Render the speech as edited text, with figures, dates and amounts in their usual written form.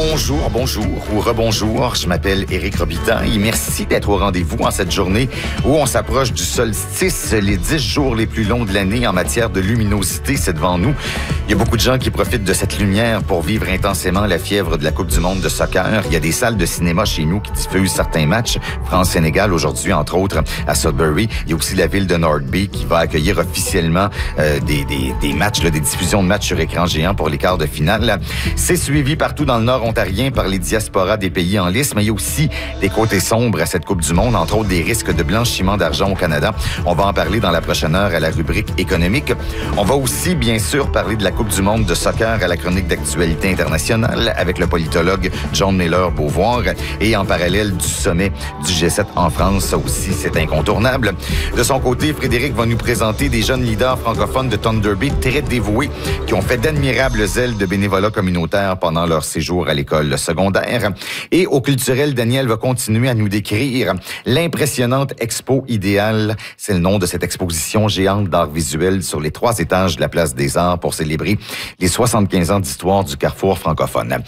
Bonjour ou rebonjour. Je m'appelle Éric Robitaille. Merci d'être au rendez-vous en cette journée où on s'approche du solstice. Les 10 jours les plus longs de l'année en matière de luminosité, c'est devant nous. Il y a beaucoup de gens qui profitent de cette lumière pour vivre intensément la fièvre de la Coupe du monde de soccer. Il y a des salles de cinéma chez nous qui diffusent certains matchs. France-Sénégal aujourd'hui, entre autres, à Sudbury. Il y a aussi la ville de Northby qui va accueillir officiellement des matchs, des diffusions de matchs sur écran géant pour les quarts de finale. C'est suivi partout dans le nord ontarien par les diasporas des pays en lice, mais il y a aussi des côtés sombres à cette Coupe du monde, entre autres des risques de blanchiment d'argent au Canada. On va en parler dans la prochaine heure à la rubrique économique. On va aussi, bien sûr, parler de la Coupe du monde de soccer à la chronique d'actualité internationale avec le politologue John Miller-Beauvoir et en parallèle du sommet du G7 en France. Ça aussi, c'est incontournable. De son côté, Frédéric va nous présenter des jeunes leaders francophones de Thunder Bay très dévoués qui ont fait d'admirables ailes de bénévolat communautaire pendant leur séjour à l'école secondaire. Et au culturel, Daniel va continuer à nous décrire l'impressionnante Expo Idéal. C'est le nom de cette exposition géante d'art visuel sur les 3 étages de la Place des Arts pour célébrer les 75 ans d'histoire du Carrefour francophone.